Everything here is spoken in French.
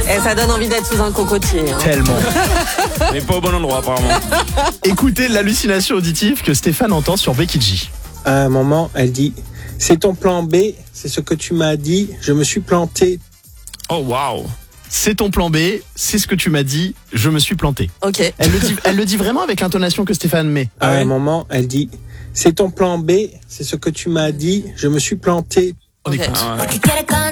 Et ça donne envie d'être sous un cocotier. Hein. Tellement. Mais pas au bon endroit, apparemment. Écoutez l'hallucination auditive que Stéphane entend sur Becky G. À un moment, elle dit « C'est ton plan B, c'est ce que tu m'as dit, je me suis planté. Oh, waouh. C'est ton plan B, c'est ce que tu m'as dit, je me suis planté. Ok. Elle le dit vraiment avec l'intonation que Stéphane met. » À un moment, elle dit « C'est ton plan B, c'est ce que tu m'as dit, je me suis planté. » On Ok. écoute. Ah ouais. Porque quiere con